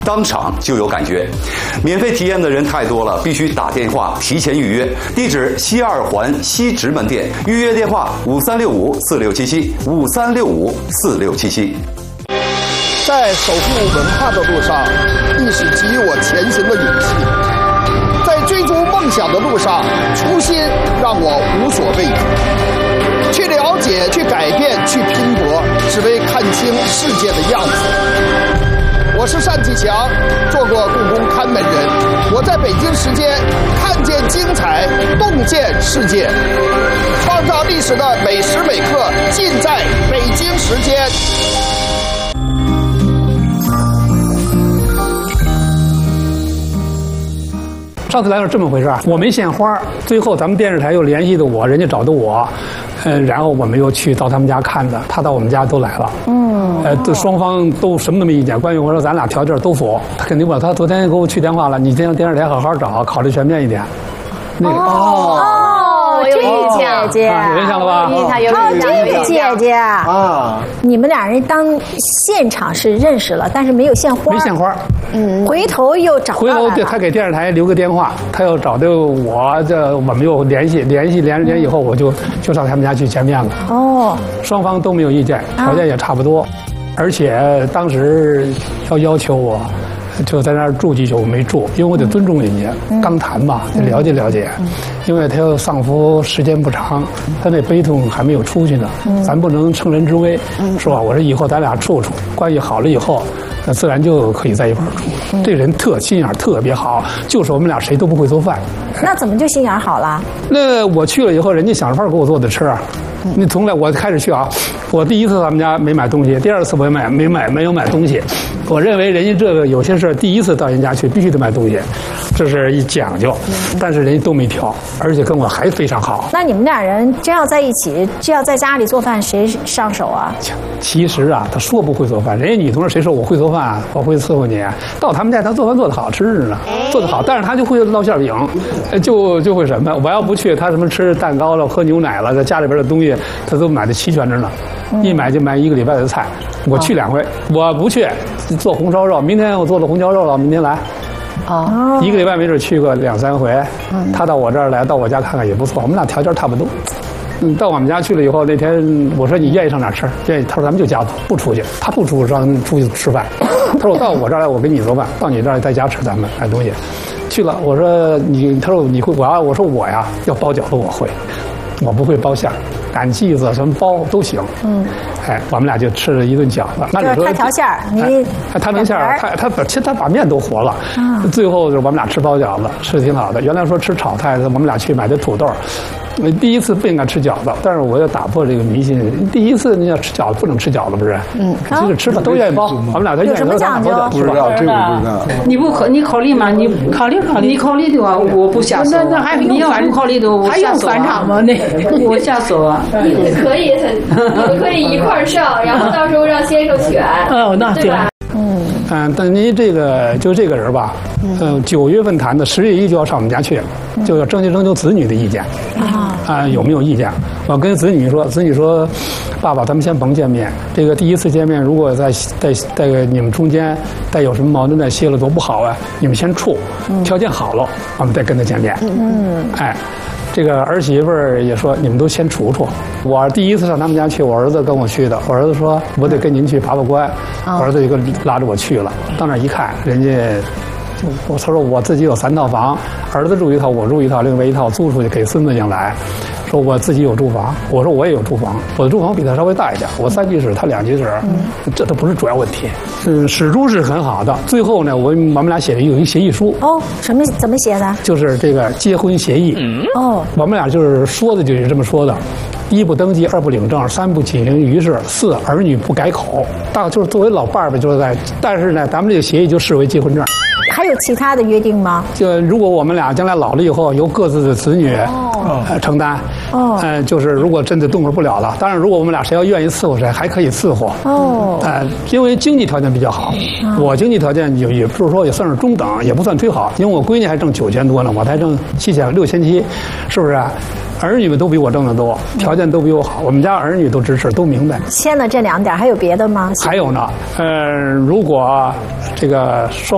当场就有感觉。免费体验的人太多了，必须打电话提前预约。地址：西二环西直门店，预约电话5365467753654677。 在守护文化的路上，历史给予我前行的勇气；在追逐梦想的路上，初心让我无所畏惧。去了解，去改变，去拼搏，只为看清世界的样子。我是单霁翔，做过故宫看门人。我在北京时间看见精彩，洞见世界，创造历史的每时每刻，尽在北京时间。 上次来是这么回事，我没献花，最后咱们电视台又联系的我，人家找的我，然后我们又去到他们家看的，他到我们家都来了，双方都什么都没意见。关于我说咱俩条件都符，他肯定不，他昨天给我去电话了，你电视台好好找，考虑全面一点。那个这姐姐， 有印象了吧？ 这个姐姐啊，你们俩人当现场是认识了，但是没有献花， 没献花。 回头又找到了， 对他给电视台留个电话，他又找的我，我们又联系以后，我就上他们家去见面了。哦，双方都没有意见，条件也差不多，而且当时要求我。就在那儿住几宿没住，因为我得尊重人家，刚谈嘛，得了解了解。因为他要丧夫时间不长，他那悲痛还没有出去呢，咱不能乘人之危，是吧？我说以后咱俩处，关系好了以后，那自然就可以在一块儿住。这人特心眼特别好，就是我们俩谁都不会做饭。 那怎么就心眼好了？ 那我去了以后，人家想法给我做的吃啊。你从来我开始去啊，我第一次他们家没买东西，第二次我没有买东西。我认为人家这个有些事第一次到人家去必须得买东西，这是一讲究。但是人家都没挑，而且跟我还非常好。 那你们俩人真要在一起，就要在家里做饭，谁上手啊？ 其实啊，他说不会做饭，人家女同事谁说我会做饭啊？我会伺候你。到他们家他做饭做得好吃呢，做得好，但是他就会烙馅饼，就会什么？我要不去，他什么吃蛋糕了、喝牛奶了，在家里边的东西他都买的齐全着呢。一买就买1个礼拜的菜。我去2回，我不去做红烧肉。明天我做了红烧肉了，明天来。1个礼拜没准去个2、3回。他到我这儿来，到我家看看也不错。我们俩条件差不多。到我们家去了以后，那天我说你愿意上哪儿吃？愿意。他说咱们就家不出去，他不出去吃饭。他说我到我这儿来，我给你做饭，到你这儿在家吃咱们买东西。去了，我说你，他说你会，我说我呀要包饺子我会，我不会包馅儿。擀剂子什么包都行，我们俩就吃了一顿饺子。 那你说他调馅儿， 他能馅儿，他把面都和了。最后我们俩吃包饺子，吃的挺好的。原来说吃炒菜，我们俩去买的土豆。第一次不应该吃饺子，但是我要打破这个迷信。第一次你要吃饺子，不能吃饺子，不是？其实吃吧都愿意包，我们俩都愿意包。有什么讲究？ 不知道，这个不知道。 你考虑吗？你考虑，你考虑的话，我不下手。那还你要不考虑的，我下手。还用返场吗？那我下手啊。 你们可以一块儿上，然后到时候让先生选。 那对吧？ 但您这个就这个人吧，9月份谈的，10月1就要上我们家去，就要征求子女的意见。有没有意见？我跟子女说，爸爸，咱们先甭见面。这个第一次见面，如果在你们中间带有什么矛盾再泄露多不好啊，你们先处，条件好了，我们再跟他见面。这个儿媳妇儿也说，你们都先处处。我第一次上他们家去，我儿子跟我去的。我儿子说，我得跟您去把关。我儿子就拉着我去了。到那儿一看，人家他说我自己有3套房，儿子住一套，我住一套，另外一套租出去给孙子用来。说我自己有住房，我说我也有住房，我的住房比他稍微大一点，我3居室，他2居室，这都不是主要问题。史书是很好的，最后呢，我们俩写了有一协议书。 怎么写的？就是这个结婚协议。我们俩就是说的就是这么说的：1不登记，2不领证，3不举行仪式，4儿女不改口。大就是作为老伴儿吧，就是在，但是呢，咱们这个协议就视为结婚证。 还有其他的约定吗？ 就如果我们俩将来老了以后，由各自的子女承担。就是如果真的动弹不了了，当然如果我们俩谁要愿意伺候谁，还可以伺候。因为经济条件比较好，我经济条件也不是说也算是中等，也不算忒好，因为我闺女还挣9000多呢，我才挣6700，是不是？儿女们都比我挣得多，条件都比我好，我们家儿女都支持，都明白。 签了这2点，还有别的吗？ 还有呢，如果这个双